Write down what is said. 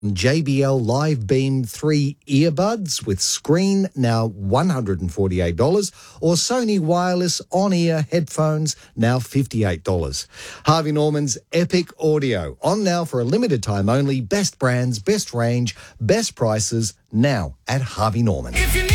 JBL Live Beam 3 earbuds with screen, now $148, or Sony wireless on-ear headphones, now $58. Harvey Norman's Epic Audio, on now for a limited time only. Best brands, best range, best prices, now at Harvey Norman.